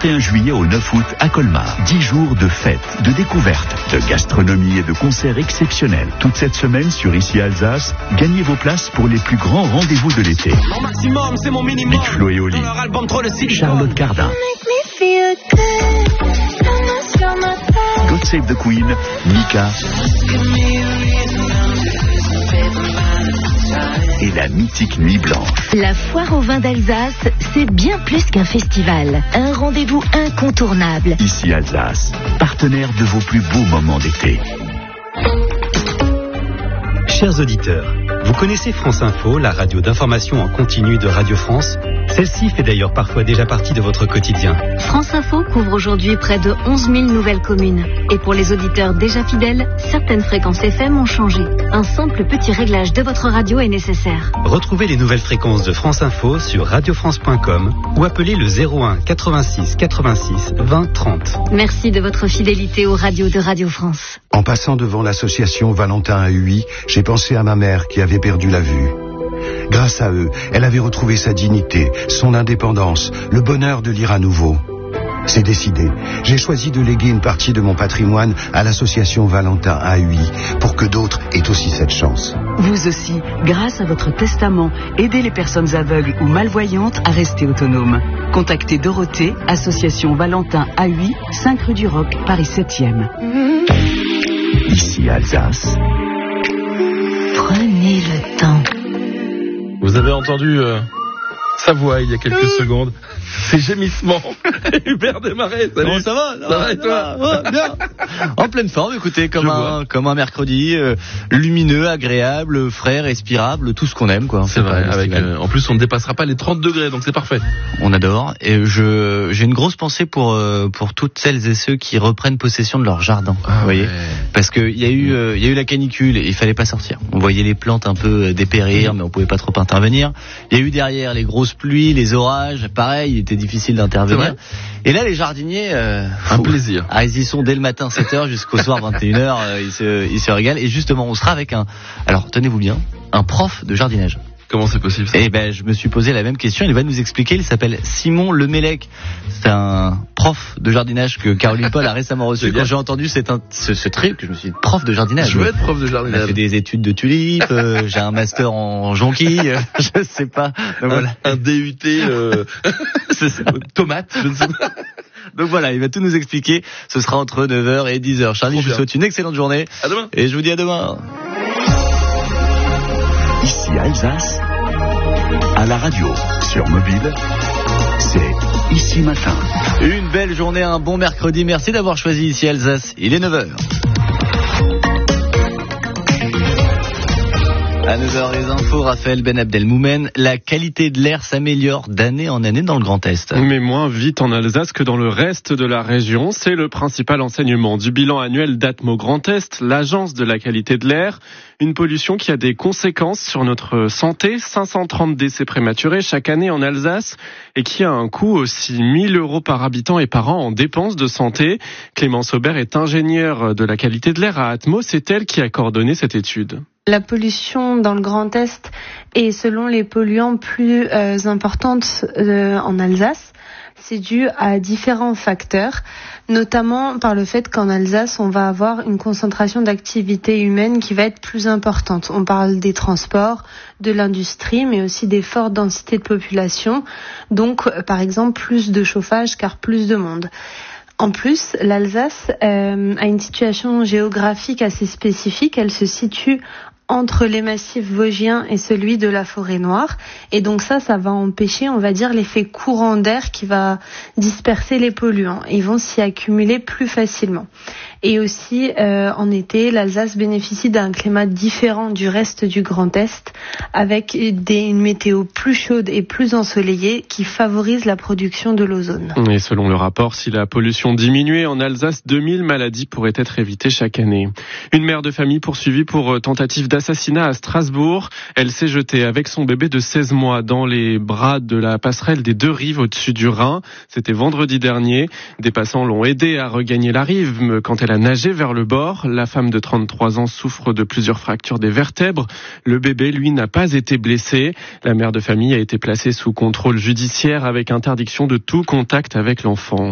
31 juillet au 9 août à Colmar. 10 jours de fêtes, de découvertes, de gastronomie et de concerts exceptionnels. Toute cette semaine sur Ici Alsace, gagnez vos places pour les plus grands rendez-vous de l'été. Mon maximum, c'est mon minimum. Big Flo et Oli, Dans leur album, trop de silicone. Charlotte Cardin, God Save the Queen, Mika et la mythique Nuit Blanche. La foire au vin d'Alsace, c'est bien plus qu'un festival. Un rendez-vous incontournable. Ici Alsace, partenaire de vos plus beaux moments d'été. Chers auditeurs, vous connaissez France Info, la radio d'information en continu de Radio France? Celle-ci fait d'ailleurs parfois déjà partie de votre quotidien. France Info couvre aujourd'hui près de 11 000 nouvelles communes. Et pour les auditeurs déjà fidèles, certaines fréquences FM ont changé. Un simple petit réglage de votre radio est nécessaire. Retrouvez les nouvelles fréquences de France Info sur radiofrance.com ou appelez le 01 86 86 20 30. Merci de votre fidélité aux radios de Radio France. En passant devant l'association Valentin à Huy, j'ai pensé à ma mère qui avait perdu la vue. Grâce à eux, elle avait retrouvé sa dignité, son indépendance, le bonheur de lire à nouveau. C'est décidé. J'ai choisi de léguer une partie de mon patrimoine à l'association Valentin à Huy pour que d'autres aient aussi cette chance. Vous aussi, grâce à votre testament, aidez les personnes aveugles ou malvoyantes à rester autonomes. Contactez Dorothée, association Valentin à Huy, 5 rue du Roc, Paris 7e. Ici Alsace. Prenez le temps. Vous avez entendu sa voix il y a quelques secondes. Ces gémissements. Hubert Desmarais, salut. Bon, ça va, ça va et toi? Ouais, bien. En pleine forme, écoutez, comme un mercredi, lumineux, agréable, frais, respirable, tout ce qu'on aime, quoi. C'est vrai, en plus on ne dépassera pas les 30 degrés, donc c'est parfait. On adore, et j'ai une grosse pensée pour toutes celles et ceux qui reprennent possession de leur jardin, vous voyez. Parce que il y a eu la canicule et il fallait pas sortir. On voyait les plantes un peu dépérir, mais on pouvait pas trop intervenir. Il y a eu derrière les grosses pluies, les orages, pareil, il était difficile d'intervenir. Et là, les jardiniers, un plaisir. Ils y sont dès le matin 7h jusqu'au soir 21h, ils se régalent. Et justement, on sera avec alors tenez-vous bien, un prof de jardinage. Comment c'est possible ça? Eh ben, je me suis posé la même question. Il va nous expliquer. Il s'appelle Simon Lemellec. C'est un prof de jardinage que Caroline Paul a récemment reçu. Quand j'ai entendu ce truc, je me suis dit prof de jardinage. Je veux être prof de jardinage. J'ai fait des études de tulipes. J'ai un master en jonquilles. Je sais pas. Donc, voilà. Un DUT. C'est ça. Tomate. Je ne sais pas. Donc voilà, il va tout nous expliquer. Ce sera entre 9h et 10h. Charlie, je vous souhaite une excellente journée. À demain. Et je vous dis à demain. Ici Alsace, à la radio, sur mobile, c'est Ici Matin. Une belle journée, un bon mercredi. Merci d'avoir choisi Ici Alsace. Il est 9h. À 9h, les infos, Raphaël Ben Abdelmoumen. La qualité de l'air s'améliore d'année en année dans le Grand Est. Mais moins vite en Alsace que dans le reste de la région. C'est le principal enseignement du bilan annuel d'Atmo Grand Est, l'agence de la qualité de l'air. Une pollution qui a des conséquences sur notre santé. 530 décès prématurés chaque année en Alsace et qui a un coût aussi 1 000 € par habitant et par an en dépenses de santé. Clémence Aubert est ingénieure de la qualité de l'air à Atmo. C'est elle qui a coordonné cette étude. La pollution dans le Grand Est est selon les polluants plus importante en Alsace. C'est dû à différents facteurs, notamment par le fait qu'en Alsace, on va avoir une concentration d'activité humaine qui va être plus importante. On parle des transports, de l'industrie, mais aussi des fortes densités de population. Donc, par exemple, plus de chauffage car plus de monde. En plus, l'Alsace a une situation géographique assez spécifique. Elle se situe entre les massifs vosgiens et celui de la forêt noire. Et donc ça va empêcher, on va dire, l'effet courant d'air qui va disperser les polluants. Ils vont s'y accumuler plus facilement. Et aussi, en été, l'Alsace bénéficie d'un climat différent du reste du Grand Est, avec une météo plus chaude et plus ensoleillée qui favorise la production de l'ozone. Et selon le rapport, si la pollution diminuait en Alsace, 2000 maladies pourraient être évitées chaque année. Une mère de famille poursuivie pour tentative d'assassinat à Strasbourg. Elle s'est jetée avec son bébé de 16 mois dans les bras de la passerelle des Deux Rives au-dessus du Rhin. C'était vendredi dernier. Des passants l'ont aidée à regagner la rive quand elle a nagé vers le bord. La femme de 33 ans souffre de plusieurs fractures des vertèbres. Le bébé, lui, n'a pas été blessé. La mère de famille a été placée sous contrôle judiciaire avec interdiction de tout contact avec l'enfant.